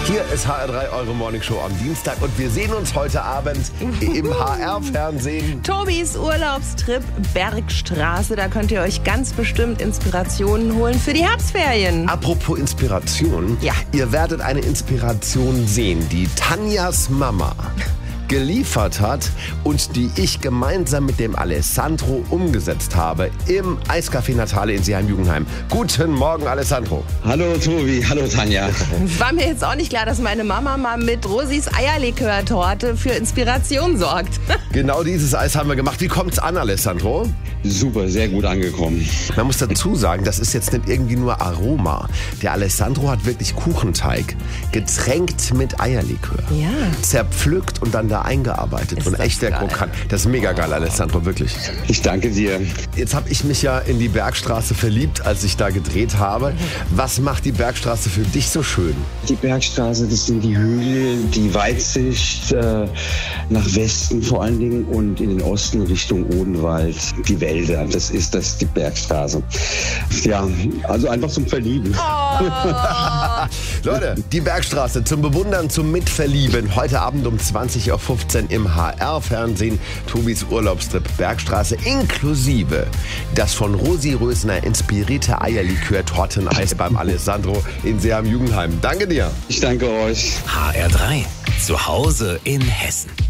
Hier ist HR3 Eure Morning Show am Dienstag und wir sehen uns heute Abend im HR-Fernsehen. Tobis Urlaubstrip Bergstraße, da könnt ihr euch ganz bestimmt Inspirationen holen für die Herbstferien. Apropos Inspiration, Ja. Ihr werdet eine Inspiration sehen, die Tanjas Mama geliefert hat und die ich gemeinsam mit dem Alessandro umgesetzt habe im Eiscafé Natale in Seeheim-Jugendheim. Guten Morgen, Alessandro. Hallo Tobi, hallo Tanja. War mir jetzt auch nicht klar, dass meine Mama mal mit Rosis Eierlikör-Torte für Inspiration sorgt. Genau dieses Eis haben wir gemacht. Wie kommt's an, Alessandro? Super, sehr gut angekommen. Man muss dazu sagen, das ist jetzt nicht irgendwie nur Aroma. Der Alessandro hat wirklich Kuchenteig getränkt mit Eierlikör. Ja. Zerpflückt und dann da eingearbeitet. Ist Und das echt sehr geil. krokant. Das ist mega geil, Alessandro, wirklich. Ich danke dir. Jetzt habe ich mich ja in die Bergstraße verliebt, als ich da gedreht habe. Was macht die Bergstraße für dich so schön? Die Bergstraße, das sind die Hügel, die Weitsicht nach Westen vor allen Dingen und in den Osten Richtung Odenwald, die Wälder. Das ist die Bergstraße. Ja, also einfach zum Verlieben. Leute, die Bergstraße zum Bewundern, zum Mitverlieben. Heute Abend um 20:15 Uhr im HR-Fernsehen. Tobis Urlaubstrip Bergstraße inklusive das von Rosi Rösner inspirierte Eierlikör-Torteneis beim Alessandro in Seeheim-Jugendheim. Danke dir. Ich danke euch. HR3. Zu Hause in Hessen.